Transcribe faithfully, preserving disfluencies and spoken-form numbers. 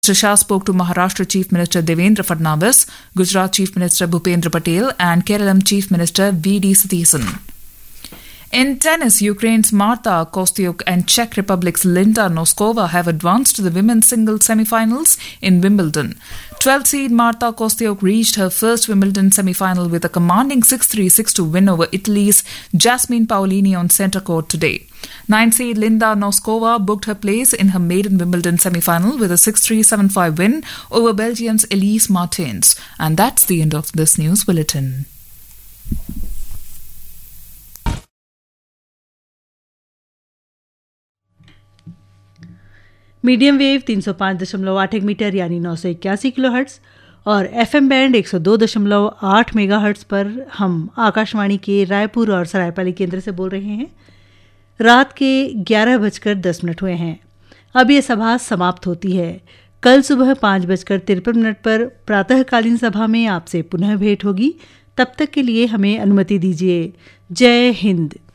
Mister Shah spoke to Maharashtra Chief Minister Devendra Fadnavis, Gujarat Chief Minister Bhupendra Patel and Kerala Chief Minister V D Satheesan. In tennis, Ukraine's Marta Kostyuk and Czech Republic's Linda Noskova have advanced to the women's singles semi-finals in Wimbledon. twelfth seed Marta Kostyuk reached her first Wimbledon semi-final with a commanding six three six two win over Italy's Jasmine Paolini on centre court today. ninth seed Linda Noskova booked her place in her maiden Wimbledon semi-final with a six three seven five win over Belgium's Elise Martens. And that's the end of this news bulletin. Medium wave तीन सौ पाँच दशमलव आठ एक metre यानी नौ सौ इक्यासी kilo hertz और एफएम बैंड एक सौ दो दशमलव आठ मेगा हर्ट्स पर हम आकाशवाणी के रायपुर और सरायपाली केंद्र से बोल रहे हैं। रात के ग्यारह बजकर दस मिनट हुए हैं। अब ये सभा समाप्त होती है। कल सुबह पाँच बजकर तिरपन मिनट पर प्रातःकालीन सभा में आपसे पुनः भेंट होगी। तब तक के लिए हमें अनुमति दीजिए। जय हिंद।